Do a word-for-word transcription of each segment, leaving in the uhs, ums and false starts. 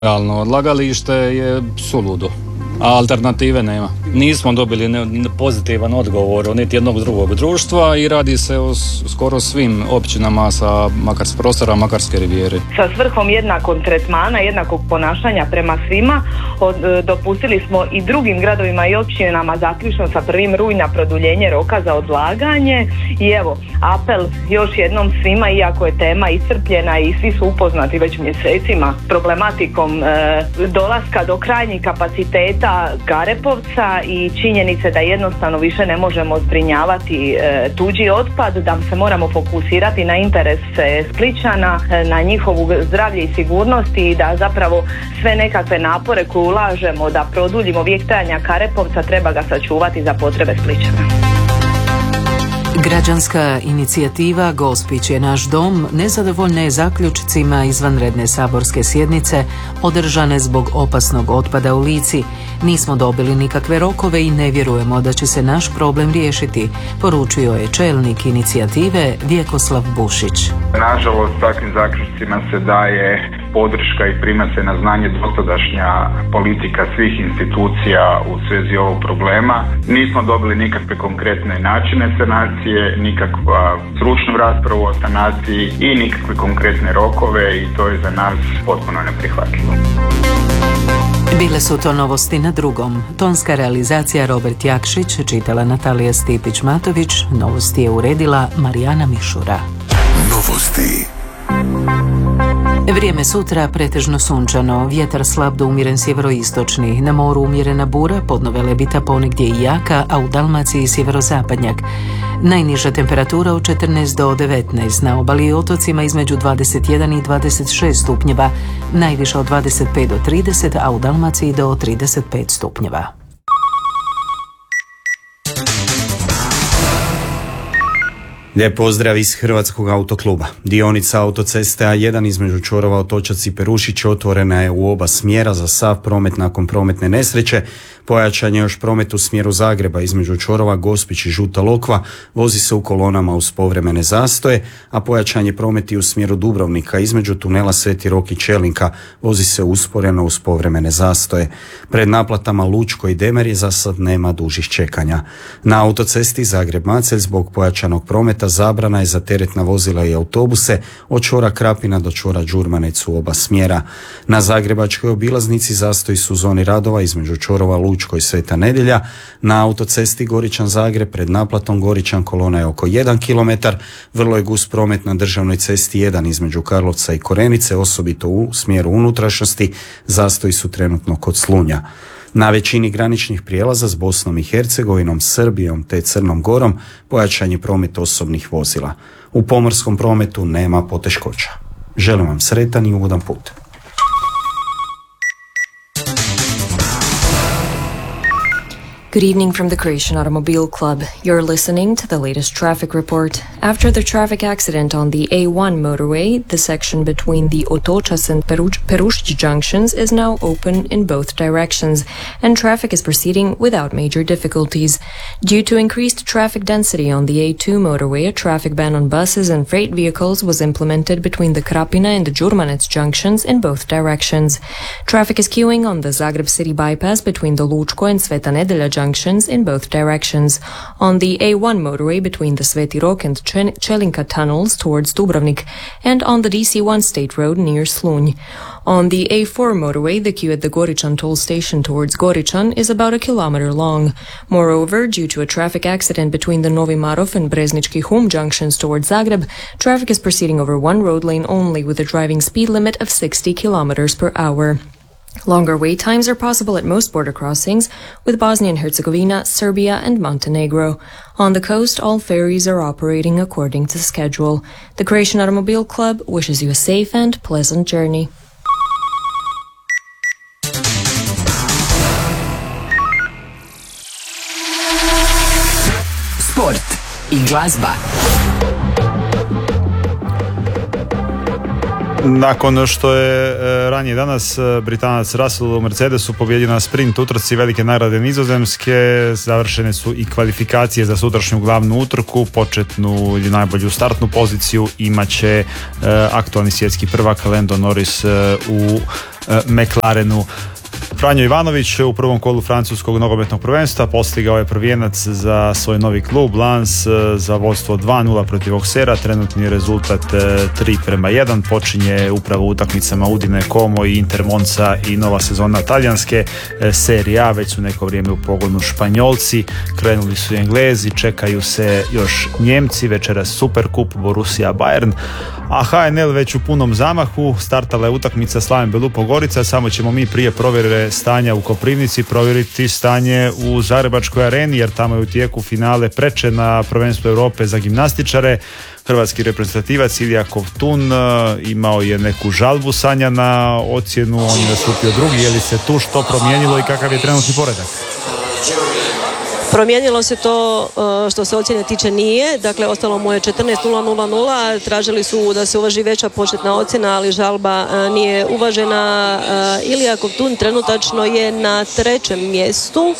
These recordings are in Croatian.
Realno odlagalište je suludo, a alternative nema. Nismo dobili ne, pozitivan odgovor niti jednog drugog društva i radi se o skoro svim općinama sa Makars, prostora Makarske rivijere. Sa svrhom jednakog tretmana, jednakog ponašanja prema svima, od, dopustili smo i drugim gradovima i općinama zaključno sa prvog rujna produljenje roka za odlaganje i evo, apel još jednom svima, iako je tema iscrpljena i svi su upoznati već mjesecima problematikom e, dolaska do krajnjih kapaciteta Garepovca i činjenice da jednostavno više ne možemo zbrinjavati e, tuđi otpad, da se moramo fokusirati na interese Splićana, e, na njihovu zdravlje i sigurnost i da zapravo sve nekakve napore koje ulažemo da produljimo vijek trajanja Garepovca treba ga sačuvati za potrebe Splićana. Građanska inicijativa Gospić je naš dom nezadovoljna je zaključcima izvanredne saborske sjednice održane zbog opasnog otpada u Lici. Nismo dobili nikakve rokove i ne vjerujemo da će se naš problem riješiti, poručio je čelnik inicijative Vjekoslav Bušić. Nažalost, takvim zaključcima se daje podrška i prima se na znanje dosadašnja politika svih institucija u svezi ovog problema. Nismo dobili nikakve konkretne načine sanacije, nikakva stručnu raspravu o sanaciji i nikakve konkretne rokove i to je za nas potpuno neprihvatljivo. Bile su to novosti na drugom. Tonska realizacija Robert Jakšić, čitala Natalija Stipić-Matović, novosti je uredila Marijana Mišura. Novosti. Vrijeme sutra pretežno sunčano, vjetar slab do umjeren sjeveroistočni, na moru umjerena bura, podno Velebita ponegdje i jaka, a u Dalmaciji sjeverozapadnjak. Najniža temperatura od četrnaest do devetnaest, na obali i otocima između dvadeset jedan i dvadeset šest stupnjeva, najviša od dvadeset pet do trideset, a u Dalmaciji do trideset pet stupnjeva. Lijep pozdrav iz Hrvatskog autokluba. Dionica autoceste A jedan između čvorova Otočac i Perušić otvorena je u oba smjera za sav promet nakon prometne nesreće. Pojačan je još promet u smjeru Zagreba između čvorova Gospić i Žuta Lokva, vozi se u kolonama uz povremene zastoje, a pojačan je promet i u smjeru Dubrovnika između tunela Sveti Rok i Čelinka, vozi se usporeno uz povremene zastoje. Pred naplatama Lučko i Demerje za sad nema dužih čekanja. Na autocesti Zagreb-Macelj zbog pojačanog prometa zabrana je za teretna vozila i autobuse od čvora Krapina do čvora Đurmanec u oba smjera. Na zagrebačkoj obilaznici zastoji su u zoni radova između čvorova Lučko i Sveta Nedjelja. Na autocesti Goričan-Zagreb pred naplatom Goričan kolona je oko jedan kilometar. Vrlo je gust promet na državnoj cesti jedan između Karlovca i Korenice, osobito u smjeru unutrašnjosti. Zastoji su trenutno kod Slunja. Na većini graničnih prijelaza s Bosnom i Hercegovinom, Srbijom te Crnom Gorom pojačan je promet osobnih vozila. U pomorskom prometu nema poteškoća. Želim vam sretan i ugodan put. Good evening from the Croatian Automobile Club. You're listening to the latest traffic report. After the traffic accident on the A one motorway, the section between the Otočac and Perušić junctions is now open in both directions, and traffic is proceeding without major difficulties. Due to increased traffic density on the A two motorway, a traffic ban on buses and freight vehicles was implemented between the Krapina and the Đurmanec junctions in both directions. Traffic is queuing on the Zagreb city bypass between the Lučko and Sveta Nedjelja junctions in both directions. On the A one motorway between the Sveti Rok and Čelinka tunnels towards Dubrovnik, and on the D C one state road near Slunj. On the A four motorway, the queue at the Goričan toll station towards Goričan is about a kilometer long. Moreover, due to a traffic accident between the Novi Marof and Breznički Hum junctions towards Zagreb, traffic is proceeding over one road lane only with a driving speed limit of sixty kilometers per hour. Longer wait times are possible at most border crossings with Bosnia and Herzegovina, Serbia and Montenegro. On the coast, all ferries are operating according to schedule. The Croatian Automobile Club wishes you a safe and pleasant journey. Sport i glazba. Nakon što je ranije danas Britanac Russell u Mercedesu pobjedio na sprint utrci velike nagrade Nizozemske, završene su i kvalifikacije za sutrašnju glavnu utrku. Početnu ili najbolju startnu poziciju imat će aktualni svjetski prvak Lando Norris u McLarenu. Franjo Ivanović u prvom kolu francuskog nogometnog prvenstva postigao je prvijenac za svoj novi klub Lens za vodstvo dva nula protiv Auxerra. Trenutni rezultat tri prema jedan. Počinje upravo utakmicama Udine, Como i Inter Monza i nova sezona talijanske Serie A. Već su neko vrijeme u pogonu Španjolci, krenuli su Englezi, čekaju se još Njemci, večeras Superkup Borussia Bayern, a H N L već u punom zamahu. Startala je utakmica Slaven Belupo Gorica, samo ćemo mi prije provjere stanja u Koprivnici provjeriti stanje u Zagrebačkoj areni, jer tamo je u tijeku finale preče na prvenstvu Europe za gimnastičare. Hrvatski reprezentativac Ilija Kovtun imao je neku žalbu Sanja na ocjenu, on je nastupio drugi. Je li se tu što promijenilo i kakav je trenutni poredak? Promijenilo se to što se ocjene tiče nije, dakle ostalo mu je četrnaest nula nula nula, tražili su da se uvaži veća početna ocjena, ali žalba nije uvažena. Ilija Kovtun trenutačno je na trećem mjestu.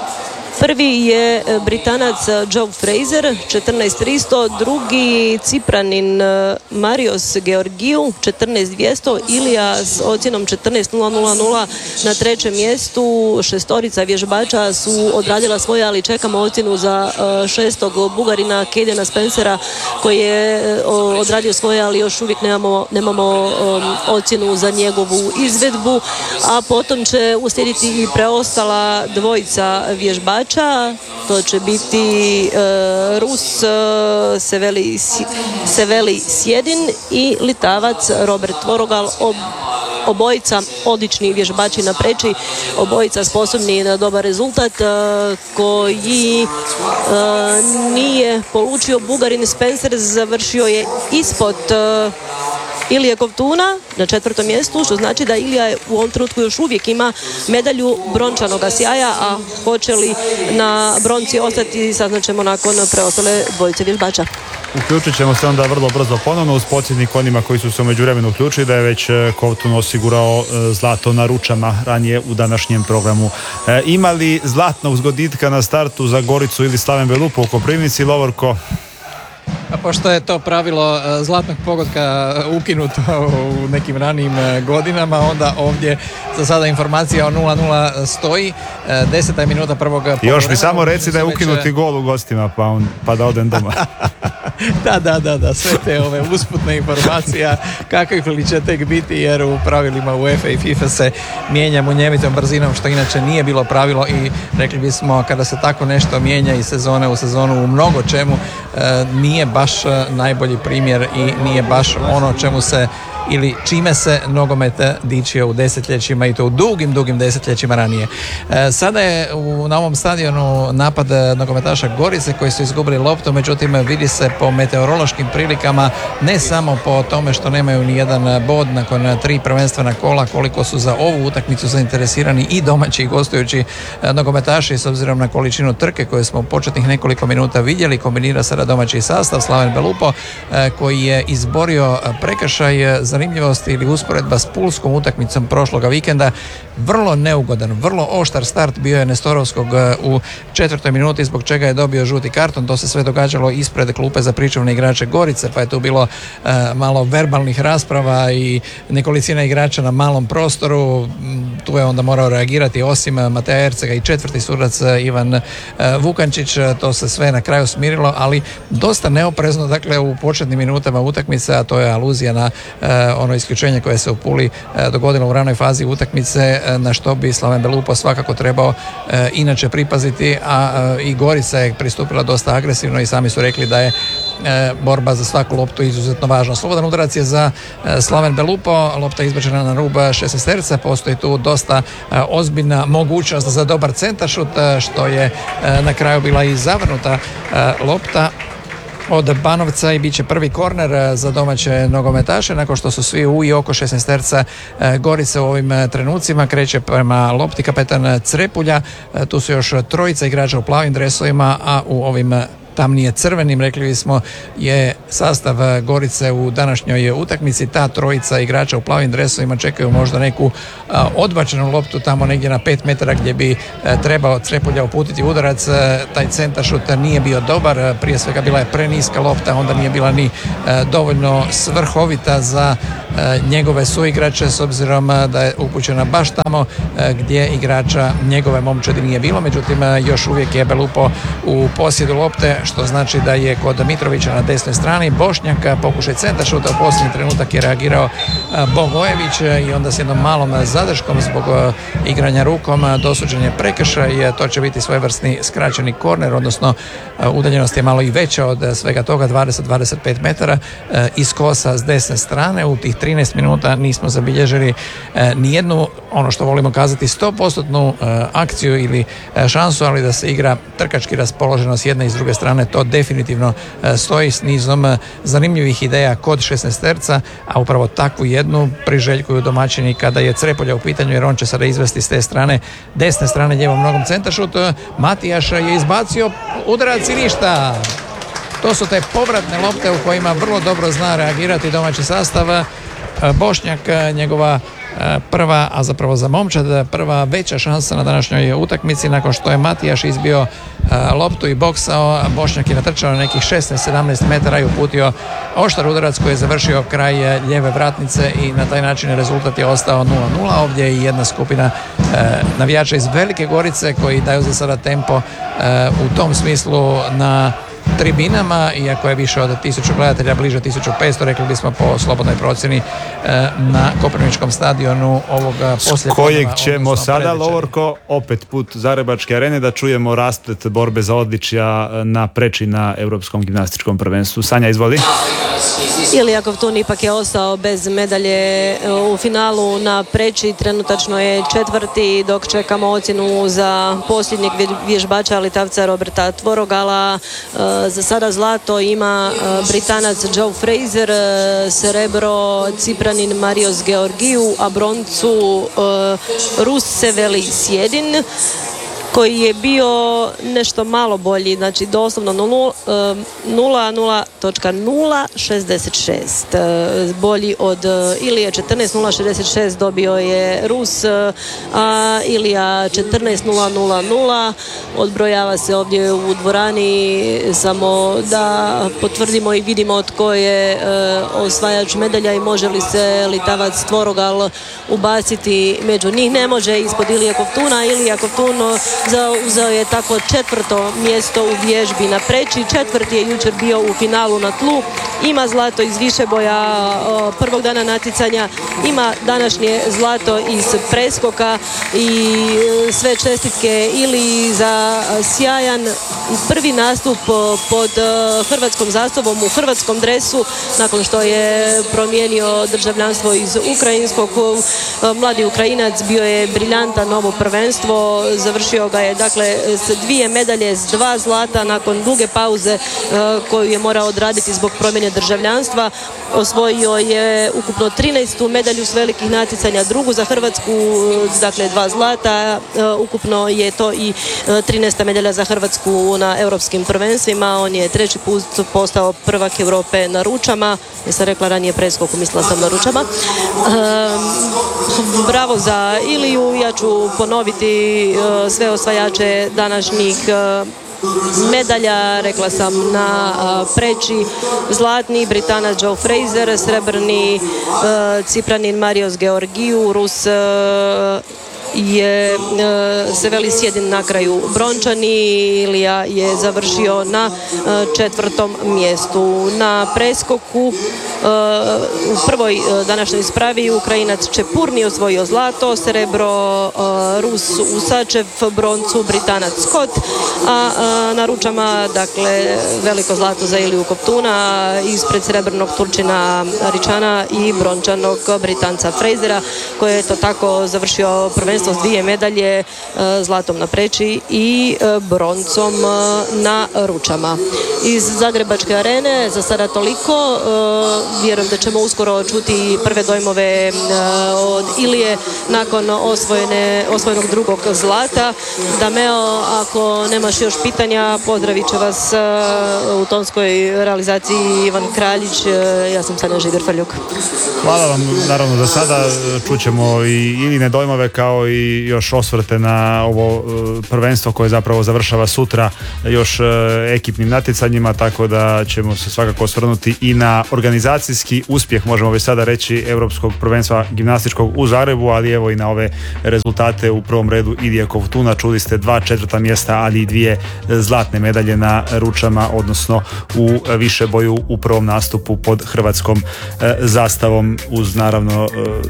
Prvi je Britanac Joe Fraser, četrnaest tristo, drugi Cipranin Marios Georgiju, četrnaest dvjesto, Ilija s ocjenom četrnaest nula nula nula na trećem mjestu. Šestorica vježbača su odradila svoje, ali čekamo ocjenu za šestog Bugarina Kedena Spencera koji je odradio svoje, ali još uvijek nemamo, nemamo ocjenu za njegovu izvedbu, a potom će uslijediti i preostala dvojica vježbača. To će biti uh, Rus uh, Seveli, Seveli Sjedin i Litavac Robert Tvorogal. Ob, obojica odlični vježbači na preči, obojica sposobni na dobar rezultat uh, koji uh, nije polučio Bugarin Spencer, završio je ispod uh, Ilije Kovtuna na četvrtom mjestu, što znači da Ilija u ovom trenutku još uvijek ima medalju brončanoga sjaja, a hoće li na bronci ostati saznaćemo nakon preostale dvojice vježbača. Uključit ćemo se onda vrlo brzo ponovno uz podsjetnik onima koji su se u međuvremenu uključili da je već Kovtun osigurao zlato na Ručama ranije u današnjem programu. E, ima li zlatnog zgoditka na startu za Goricu ili Slaven Belupo u Koprivnici, Lovorko? A pošto je to pravilo zlatnog pogotka ukinuto u nekim ranijim godinama, onda ovdje za sada informacija o nula nula stoji. Deseta minuta prvog poluvremena. Još mi samo reci da je ukinuti gol u gostima, pa, on, pa da odem doma. da, da, da, da, sve te ove usputne informacija kakvi li će tek biti, jer u pravilima UEFA i FIFA se mijenja munjevitom brzinom, što inače nije bilo pravilo i rekli bismo kada se tako nešto mijenja iz sezone u sezonu u mnogo čemu, nije baš najbolji primjer i nije baš ono čemu se ili čime se nogomet dičio u desetljećima i to u dugim, dugim desetljećima ranije. E, sada je u, na ovom stadionu napad nogometaša Gorice koji su izgubili loptu, međutim vidi se po meteorološkim prilikama, ne samo po tome što nemaju ni jedan bod nakon tri prvenstvena kola, koliko su za ovu utakmicu zainteresirani i domaći i gostujući nogometaši, s obzirom na količinu trke koje smo u početnih nekoliko minuta vidjeli. Kombinira sada domaći sastav Slaven Belupo e, koji je izborio prekršaj. Zanimljivost ili usporedba s pulskom utakmicom prošloga vikenda, vrlo neugodan, vrlo oštar start bio je Nestorovskog u četvrtoj minuti, zbog čega je dobio žuti karton. To se sve događalo ispred klupe za pričuvne igrače Gorice, pa je tu bilo e, malo verbalnih rasprava i nekolicina igrača na malom prostoru. Tu je onda morao reagirati osim Mateja Ercega i četvrti sudac Ivan e, Vukančić. To se sve na kraju smirilo, ali dosta neoprezno, dakle u početnim minutama utakmice, a to je aluzija na e, ono isključenje koje se u Puli e, dogodilo u ranoj fazi utakmice, e, na što bi Slaven Belupo svakako trebao e, inače pripaziti, a e, i Gorica je pristupila dosta agresivno i sami su rekli da je e, borba za svaku loptu izuzetno važna. Slobodan udarac je za e, Slaven Belupo, lopta izbačena na rub šesnaesterca, postoji tu dosta e, ozbiljna mogućnost za dobar centaršut, e, što je e, na kraju bila i zavrnuta e, lopta od Banovca i bit će prvi korner za domaće nogometaše nakon što su svi u i oko šesnaesterca Gorice u ovim trenucima. Kreće prema lopti kapetan Crepulja, tu su još trojica igrača u plavim dresovima, a u ovim tamnije crvenim, rekli bismo, je sastav Gorice u današnjoj utakmici. Ta trojica igrača u plavim dresovima čekaju možda neku a, odbačenu loptu tamo negdje na pet metara gdje bi a, trebao Crepulja uputiti udarac. A, taj centaršut nije bio dobar, a, prije svega bila je preniska lopta, onda nije bila ni a, dovoljno svrhovita za a, njegove suigrače, s obzirom a, da je upućena baš tamo a, gdje igrača njegove momčadi nije bilo. Međutim, a, još uvijek je Belupo u posjedu lopte, što znači da je kod Mitrovića na desnoj strani. Bošnjak pokušaj centaršuta, u posljednji trenutak je reagirao Bogojević i onda s jednom malom zadrškom zbog igranja rukom dosuđen je prekršaj. To će biti svojevrsni skraćeni korner, odnosno udaljenost je malo i veća od svega toga, dvadeset do dvadeset pet metara iz kosa s desne strane. U tih trinaest minuta nismo zabilježili nijednu, ono što volimo kazati, sto posto akciju ili šansu, ali da se igra trkački raspoloženo s jedne i s druge strane, to definitivno stoji, s nizom zanimljivih ideja kod šesnaesterca, a upravo takvu jednu priželjkuju domaćini kada je Crepulja u pitanju, jer on će sada izvesti s te strane, desne strane ljevom nogom centaršut. Matijaš je izbacio udarac i ništa. To su te povratne lopte u kojima vrlo dobro zna reagirati domaći sastav. Bošnjak, njegova prva, a zapravo za momčad prva veća šansa na današnjoj utakmici, nakon što je Matijaš izbio loptu i boksao, Bošnjak je natrčao na nekih šesnaest sedamnaest metara i uputio oštar udarac koji je završio kraj lijeve vratnice i na taj način rezultat je ostao nula nula. Ovdje je i jedna skupina navijača iz Velike Gorice koji daju za sada tempo u tom smislu na tribinama, iako je više od tisuću gledatelja, bliže tisuću petsto, rekli bismo po slobodnoj procjeni, na Koprivničkom stadionu ovoga poslije. S kojeg ćemo sada, Lovorko, opet put Zagrebačke arene, da čujemo rasplet borbe za odličja na preči na Europskom gimnastičkom prvenstvu. Sanja, izvoli. Ilija Kovtun ipak je ostao bez medalje u finalu na preči, trenutačno je četvrti, dok čekamo ocjenu za posljednjeg vježbača Litavca Roberta Tvorogala. Za sada zlato ima Britanac Joe Fraser, srebro Cipranin Marios Georgiju, a broncu Rus Seveli Sjedin, koji je bio nešto malo bolji, znači doslovno nula nula nula šezdeset šest, bolji od Ilije. Četrnaest nula šezdeset šest dobio je Rus, a Ilija četrnaest nula nula nula. Odbrojava se ovdje u dvorani, samo da potvrdimo i vidimo tko je osvajač medalja i može li se Litavac Tvorogal ubaciti među njih. Ne može, ispod Ilije Kovtuna. Ilija Kovtun zauzeo je tako četvrto mjesto u vježbi na preči. Četvrti je jučer bio u finalu na tlu. Ima zlato iz višeboja prvog dana natjecanja. Ima današnje zlato iz preskoka i sve čestitke ili za sjajan prvi nastup pod hrvatskom zastavom u hrvatskom dresu nakon što je promijenio državljanstvo iz ukrajinskog. Mladi Ukrajinac, bio je briljantan ovo prvenstvo, završio ga je dakle s dvije medalje, s dva zlata nakon duge pauze koju je morao odraditi zbog promjene državljanstva. Osvojio je ukupno trinaestu medalju s velikih natjecanja, drugu za Hrvatsku, dakle dva zlata, ukupno je to i trinaesta medalja za Hrvatsku na europskim prvenstvima. On je treći put postao prvak Europe na ručama. Ja sam rekla ranije preskoku, mislila sam na ručama. Um, bravo za Iliju. Ja ću ponoviti uh, sve osvajače današnjih uh, medalja. Rekla sam na uh, preči zlatni Britanac Joe Fraser, srebrni uh, Cipranin Marios Georgiju, Rus uh, je uh, Seveli Sjedin na kraju brončani. Ilija je završio na uh, četvrtom mjestu. Na preskoku uh, u prvoj uh, današnjoj spravi Ukrajinac Čepurni osvojio zlato, srebro uh, Rus Usačev, broncu Britanac Scott, a uh, na ručama dakle veliko zlato za Iliju Kovtuna ispred srebrnog Turčina Ričana i brončanog Britanca Frasera, koji je to tako završio prvenstvo prvenstvo s dvije medalje, zlatom na preči i broncom na ručama. Iz Zagrebačke arene za sada toliko. Vjerujem da ćemo uskoro čuti prve dojmove od Ilije nakon osvojene, osvojenog drugog zlata. Dameo, ako nemaš još pitanja, pozdravit će vas u tonskoj realizaciji Ivan Kraljić. Ja sam Sanja Žigar-Faljuk. Hvala vam, naravno za sada čućemo i Iline dojmove kao i još osvrte na ovo prvenstvo koje zapravo završava sutra još ekipnim natjecanjima, tako da ćemo se svakako osvrnuti i na organizacijski uspjeh, možemo već sada reći, Europskog prvenstva gimnastičkog u Zagrebu, ali evo i na ove rezultate u prvom redu Ilije Kovtuna. Čuli ste dva četvrta mjesta, ali i dvije zlatne medalje na ručama, odnosno u višeboju u prvom nastupu pod hrvatskom e, zastavom, uz naravno e,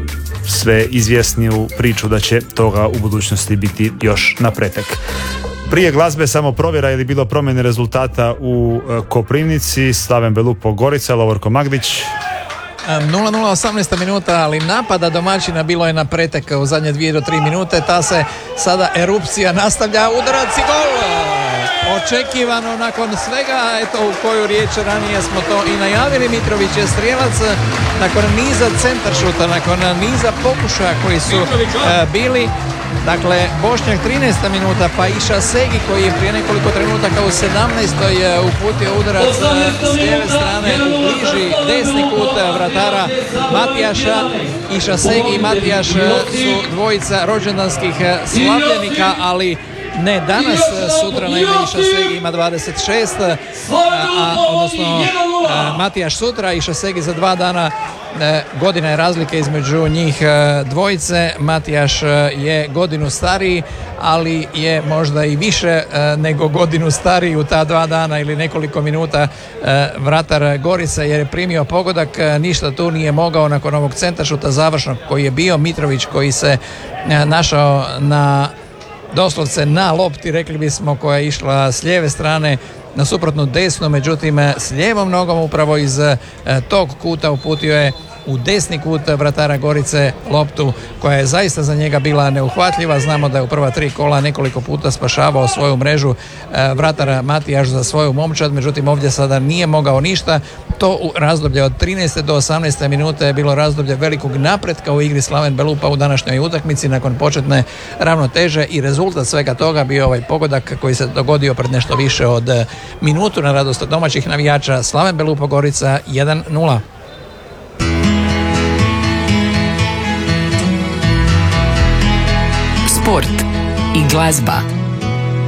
sve izvjesniju priču da će toga u budućnosti biti još na pretek. Prije glazbe samo provjera je li bilo promjene rezultata u e, Koprivnici. Slaven Belupo Gorica, Lovorko Magdić. nula nula osamnaesta minuta, ali napada domaćina bilo je na pretek u zadnje dvije do tri minute. Ta se sada erupcija nastavlja, udarac i gol! Očekivano nakon svega, eto u koju riječ ranije smo to i najavili. Mitrović je strijelac nakon niza centaršuta, nakon niza pokušaja koji su e, bili. Dakle, Bošnjak trinaesta minuta, pa Iša Segi koji je prije nekoliko trenutaka u sedamnaestoj uputio udarac s lijeve strane u bliži desni kut vratara Matijaša. Iša Segi i Matijaš su dvojica rođendanskih slavljenika, ali ne danas, sutra naime Iša Segi ima dvadeset šest, a, a, odnosno a, Matijaš sutra, Iša Segi za dva dana. Godina je razlike između njih dvojice. Matijaš je godinu stariji, ali je možda i više nego godinu stariji u ta dva dana ili nekoliko minuta vratar Gorice, jer je primio pogodak. Ništa tu nije mogao nakon ovog centaršuta završnog koji je bio. Mitrović koji se našao na doslovce na lopti, rekli bismo, koja je išla s lijeve strane na suprotnu desnu, međutim s lijevom nogom upravo iz e, tog kuta uputio je u desni kut vratara Gorice loptu koja je zaista za njega bila neuhvatljiva. Znamo da je u prva tri kola nekoliko puta spašavao svoju mrežu e, vratara Matijaš za svoju momčad, međutim ovdje sada nije mogao ništa. To u razdoblje od trinaeste do osamnaeste minute je bilo razdoblje velikog napretka u igri Slaven Belupa u današnjoj utakmici nakon početne ravnoteže, i rezultat svega toga bio ovaj pogodak koji se dogodio pred nešto više od minutu na radost domaćih navijača. Slaven Belupa Gorica jedan nula. Sport i glazba.